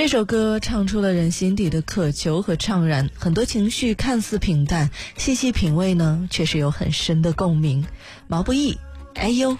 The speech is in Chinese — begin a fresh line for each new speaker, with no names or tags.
这首歌唱出了人心底的渴求和怅然，很多情绪看似平淡，细细品味呢，却是有很深的共鸣。毛不易，哎呦。